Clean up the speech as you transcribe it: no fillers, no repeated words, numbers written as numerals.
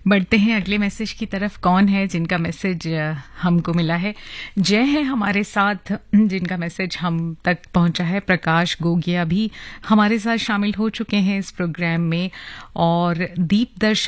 बढ़ते हैं अगले मैसेज की तरफ। कौन है जिनका मैसेज हमको मिला है? जय है हमारे साथ, जिनका मैसेज हम तक पहुंचा है। प्रकाश गोगिया भी हमारे साथ शामिल हो चुके हैं इस प्रोग्राम में, और दीप दर्शन